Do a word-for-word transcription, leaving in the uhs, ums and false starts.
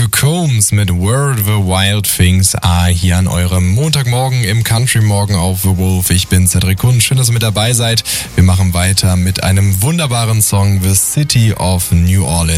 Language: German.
Luke Combs mit Where the Wild Things Are hier an eurem Montagmorgen im Country Morgen auf The Wolf. Ich bin Cedric Kunz, schön, dass ihr mit dabei seid. Wir machen weiter mit einem wunderbaren Song, The City of New Orleans.